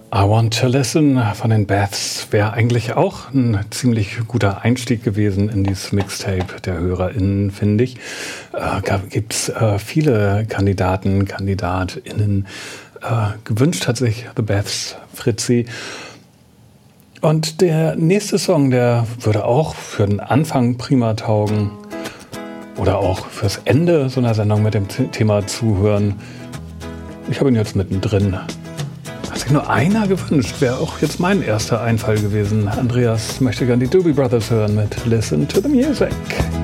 I Want to Listen von den Beths wäre eigentlich auch ein ziemlich guter Einstieg gewesen in dieses Mixtape der HörerInnen, finde ich. Gibt es viele KandidatenInnen. Gewünscht hat sich The Beths, Fritzi. Und der nächste Song, der würde auch für den Anfang prima taugen oder auch fürs Ende so einer Sendung mit dem Thema zuhören. Ich habe ihn jetzt mittendrin. Hat sich nur einer gewünscht, wäre auch jetzt mein erster Einfall gewesen. Andreas möchte gern die Doobie Brothers hören mit Listen to the Music.